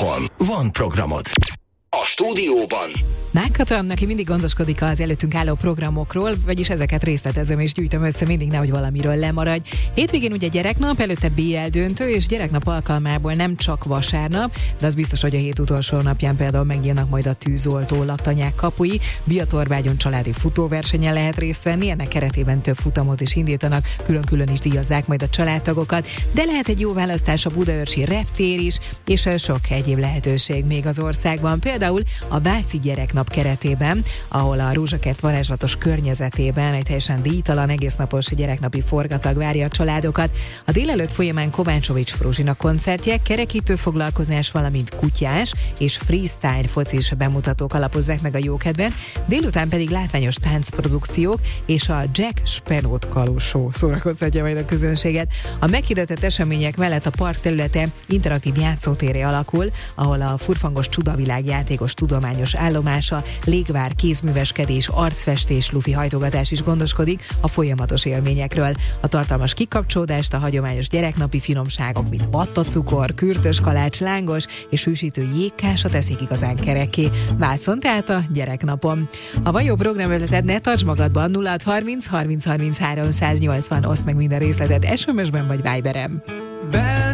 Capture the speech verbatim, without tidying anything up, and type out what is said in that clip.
Otthon van programod. A stúdióban Meghatalom, neki mindig gondoskodik az előttünk álló programokról, vagyis ezeket részletezem és gyűjtöm össze mindig, nehogy valamiről lemaradj. Hétvégén ugye gyereknap, előtte bé el döntő, és gyereknap alkalmából nem csak vasárnap, de az biztos, hogy a hét utolsó napján például megnyílnak majd a tűzoltó laktanyák kapui. Biatorbágyon családi futóversenyen lehet részt venni, ennek keretében több futamot is indítanak, külön-külön is díjazzák majd a családtagokat, de lehet egy jó választás a budaörsi reptér is, és sok egyéb lehetőség még az országban. Például a Váci gyereknap keretében, ahol a Rózsakert varázslatos környezetében egy teljesen díjtalan egésznapos gyereknapi forgatag várja a családokat. A délelőtt folyamán Kovácsovics Fruzsina koncertje, kerekítő foglalkozás, valamint kutyás és freestyle focis bemutatók alapozzák meg a jókedvet, délután pedig látványos táncprodukciók és a Jack Spenót kalósó szórakoztatja majd a közönséget. A meghirdetett események mellett a park területe interaktív játszótérré alakul, ahol a furfangos csudavilág játékos tudományos állomása, légvár, kézműveskedés, arcfestés, lufi hajtogatás is gondoskodik a folyamatos élményekről. A tartalmas kikapcsolódást a hagyományos gyereknapi finomságok, mint vattacukor, kürtös kalács, lángos és hűsítő jégkása teszik igazán kerekké. Válszon tehát a gyereknapon. Ha van jó programötleted, ne tarts magadban, nulla harminc harminc harminc háromszáznyolcvan, oszd meg minden részletet es em es-ben vagy Viberen.